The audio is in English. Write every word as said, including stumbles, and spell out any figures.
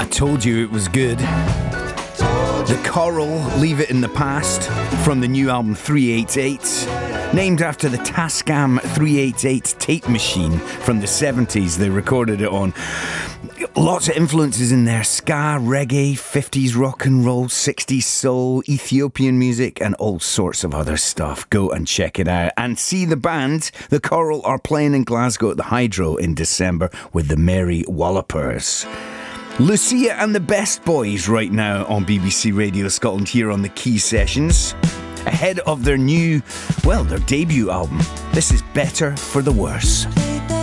Told you it was good. The Coral, Leave It in the Past, from the new album three eighty-eight, named after the Tascam three eighty-eight tape machine from the seventies they recorded it on. Lots of influences in there: ska, reggae, fifties rock and roll, sixties soul, Ethiopian music, and all sorts of other stuff. Go and check it out and see the band. The Coral are playing in Glasgow at the Hydro in December with the Mary Wallopers. Lucia and the Best Boys right now on B B C Radio Scotland here on the Key Sessions, ahead of their new, well, their debut album. This is Better for the Worse.